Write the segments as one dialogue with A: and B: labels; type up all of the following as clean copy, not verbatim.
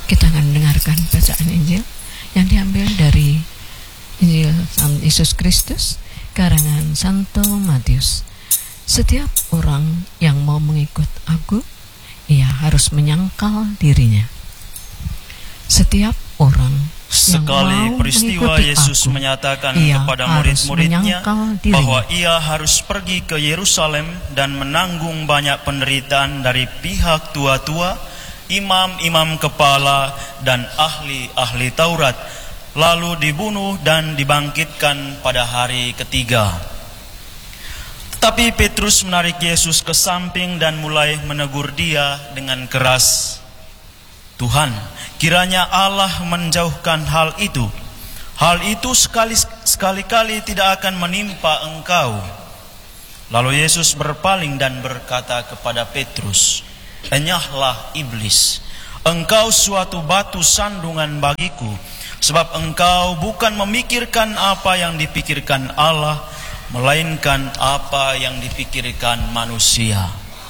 A: Kita akan mendengarkan bacaan Injil yang diambil dari Injil Yesus Kristus karangan Santo Matius. Setiap orang yang mau mengikut aku, ia harus menyangkal dirinya. Setiap orang
B: Sekali peristiwa Yesus menyatakan kepada murid-muridnya bahwa ia harus pergi ke Yerusalem dan menanggung banyak penderitaan dari pihak tua-tua, imam-imam kepala, dan ahli-ahli Taurat, lalu dibunuh dan dibangkitkan pada hari ketiga. Tetapi Petrus menarik Yesus ke samping dan mulai menegur dia dengan keras. Tuhan, kiranya Allah menjauhkan hal itu. Hal itu sekali-kali tidak akan menimpa engkau. Lalu Yesus berpaling dan berkata kepada Petrus, enyahlah iblis, engkau suatu batu sandungan bagiku, sebab engkau bukan memikirkan apa yang dipikirkan Allah, melainkan apa yang dipikirkan manusia.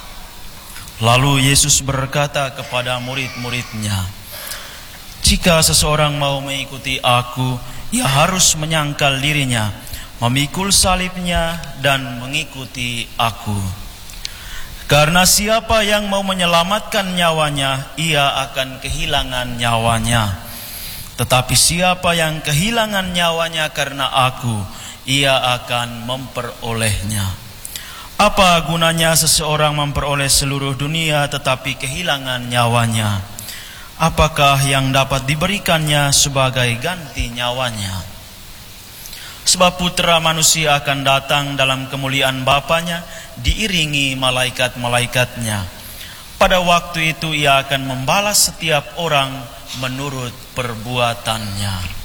B: Lalu Yesus berkata kepada murid-muridnya, jika seseorang mau mengikuti aku, ia harus menyangkal dirinya, memikul salibnya, dan mengikuti aku. Karena siapa yang mau menyelamatkan nyawanya, ia akan kehilangan nyawanya. Tetapi siapa yang kehilangan nyawanya karena aku, ia akan memperolehnya. Apa gunanya seseorang memperoleh seluruh dunia tetapi kehilangan nyawanya? Apakah yang dapat diberikannya sebagai ganti nyawanya? Sebab Putra Manusia akan datang dalam kemuliaan Bapanya, diiringi malaikat-malaikatnya. Pada waktu itu ia akan membalas setiap orang menurut perbuatannya.